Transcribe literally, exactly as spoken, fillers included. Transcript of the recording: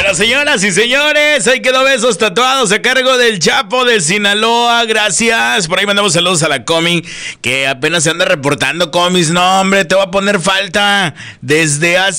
Bueno, señoras y señores, ahí quedó Besos Tatuados a cargo del Chapo de Sinaloa. Gracias. Por ahí mandamos saludos a la Comi, que apenas se anda reportando. Comis, no, hombre, te voy a poner falta desde hace